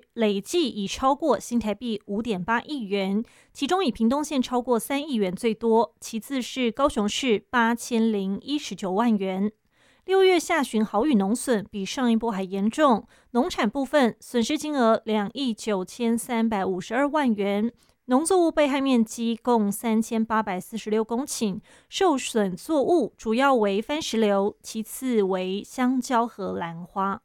累计已超过新台币5.8亿元，其中以屏东县超过3亿元最多，其次是高雄市8019万元。6月下旬豪雨农损比上一波还严重，农产部分损失金额2亿9352万元，农作物被害面积共3846公顷，受损作物主要为番石榴，其次为香蕉和兰花。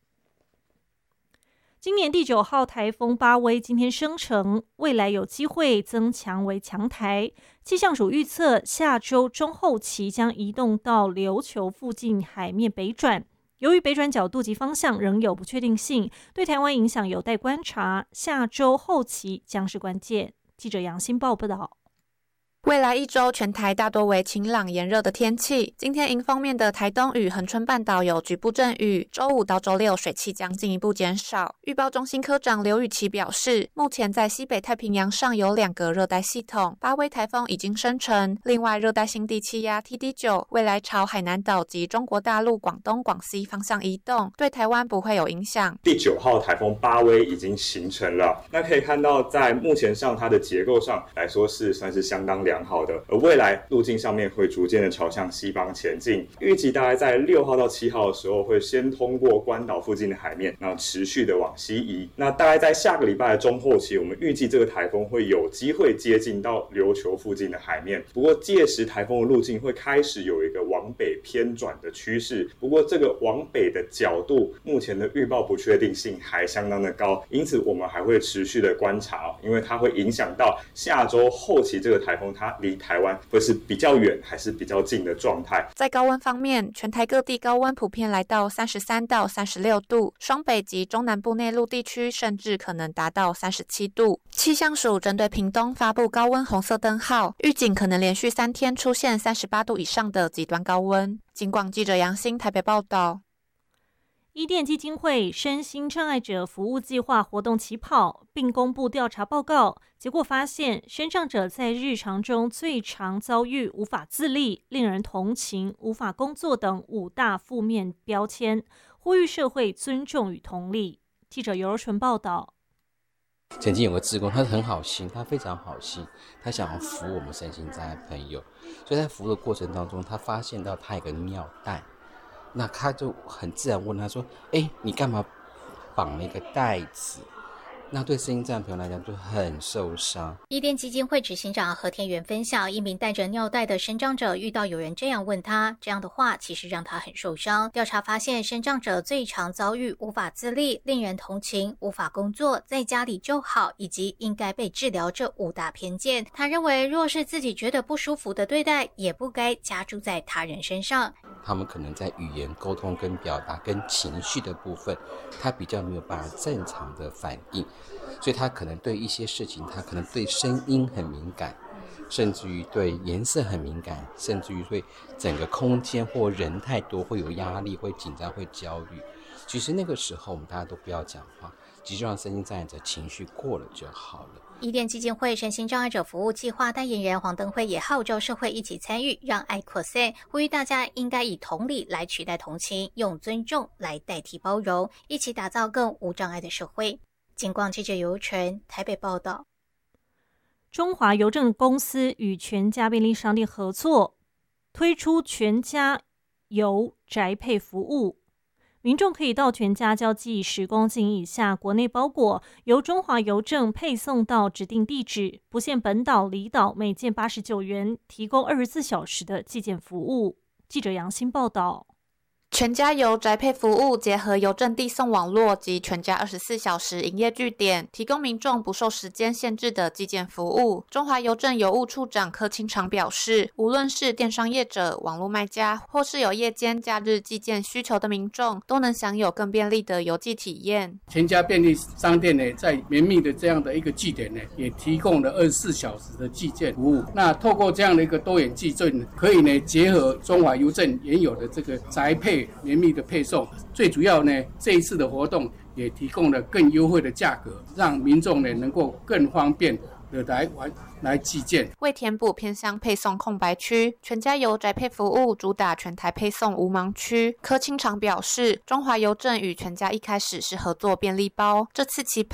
今年第9号台风巴威今天生成，未来有机会增强为强台。气象署预测，下周中后期将移动到琉球附近海面北转。由于北转角度及方向仍有不确定性，对台湾影响有待观察。下周后期将是关键。记者杨新报道。 未来1周，全台大多为晴朗炎热的天气。今天迎风面的台东与恒春半岛有局部阵雨，周5到周6水汽将进一步减少。预报中心科长刘雨琦表示，目前在西北太平洋上有2个热带系统，巴威台风已经生成，另外热带性低气压 TD9 未来朝海南岛及中国大陆广东、广西方向移动，对台湾不会有影响。 第9号台风巴威已经形成了，那可以看到在目前上它的结构上来说是算是相当良好的，而未来路径上面会逐渐的朝向西方前进，预计大概在6号到7号的时候会先通过关岛附近的海面，然后持续的往西移。那大概在下个礼拜的中后期，我们预计这个台风会有机会接近到琉球附近的海面，不过届时台风的路径会开始有一个往北偏转的趋势，不过这个往北的角度目前的预报不确定性还相当的高，因此我们还会持续的观察，因为它会影响到下周后期这个台风它离台湾会是比较远还是比较近的状态。 在高温方面，全台各地高温普遍来到33到36度，双北及中南部内陆地区甚至可能达到37度。气象署针对屏东发布高温红色灯号，预警可能连续3天出现38度以上的极端高温。警广记者杨欣台北报道。 伊甸基金会身心障碍者服务计划活动起跑，并公布调查报告，结果发现身障者在日常中最常遭遇无法自立、令人同情、无法工作等5大负面标签，呼吁社会尊重与同理。记者尤柔纯报道。 曾经有个志工，他是很好心，他非常好心，他想要服务我们身心障碍朋友，所以在服务的过程当中，他发现到他有个尿袋。那他就很自然问他说：“你干嘛绑了一个袋子？”那对身心障碍朋友来讲就很受伤。 伊甸基金会执行长何天元分享，一名带着尿袋的身障者遇到有人这样问他，这样的话其实让他很受伤。调查发现，身障者最常遭遇无法自立、令人同情、无法工作、在家里就好，以及应该被治疗这5大偏见。他认为，若是自己觉得不舒服的对待，也不该加诸在他人身上。 他们可能在语言沟通跟表达跟情绪的部分，他比较没有办法正常的反应，所以他可能对一些事情，他可能对声音很敏感，甚至于对颜色很敏感，甚至于对整个空间或人太多会有压力、会紧张、会焦虑。其实那个时候我们大家都不要讲话，只是让身心障碍者情绪过了就好了。 伊甸基金会身心障碍者服务计划代言人黄登辉也号召社会一起参与，让爱扩散，呼吁大家应该以同理来取代同情，用尊重来代替包容，一起打造更无障碍的社会。警广记者尤纯台北报道。 中华邮政公司与全家便利商店合作，推出全家邮宅配服务。民众可以到全家交寄10公斤以下国内包裹，由中华邮政配送到指定地址，不限本岛、离岛，每件89元，提供24小时的寄件服务。记者杨欣报道。 全家邮宅配服务结合邮政递送网络及全家24小时营业据点，提供民众不受时间限制的寄件服务。中华邮政邮务处长柯清长表示，无论是电商业者、网络卖家，或是有夜间假日寄件需求的民众，都能享有更便利的邮寄体验。 全家便利商店呢，在绵密的这样的一个据点呢，也提供了24小时的寄件服务。那透过这样的一个多元寄件，可以呢结合中华邮政原有的这个宅配绵密的配送，最主要呢，这一次的活动也提供了更优惠的价格，让民众呢能够更方便的来寄件。 为填补偏乡配送空白区，全家邮宅配服务主打全台配送无盲区。柯清长表示，中华邮政与全家一开始是合作便利包，这次期